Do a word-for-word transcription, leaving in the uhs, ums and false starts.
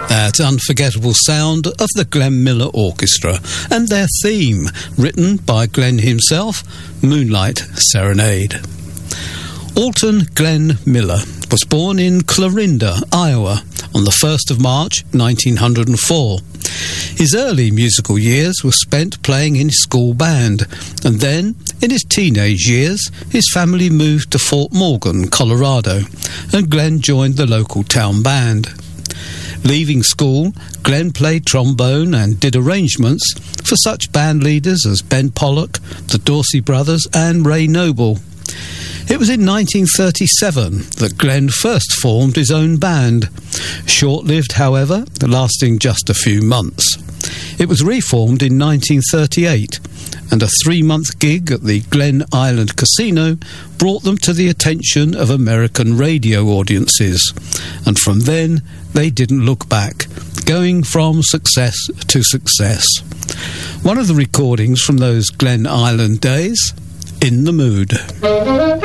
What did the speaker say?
That unforgettable sound of the Glenn Miller Orchestra and their theme, written by Glenn himself, Moonlight Serenade. Alton Glenn Miller was born in Clarinda, Iowa, on the first of March nineteen oh four. His early musical years were spent playing in his school band, and then, in his teenage years, his family moved to Fort Morgan, Colorado, and Glenn joined the local town band. Leaving school, Glenn played trombone and did arrangements for such band leaders as Ben Pollock, the Dorsey Brothers and Ray Noble. It was in nineteen thirty-seven that Glenn first formed his own band. Short-lived, however, lasting just a few months. It was reformed in nineteen thirty-eight, and a three-month gig at the Glen Island Casino brought them to the attention of American radio audiences. And from then, they didn't look back, going from success to success. One of the recordings from those Glen Island days, In the Mood.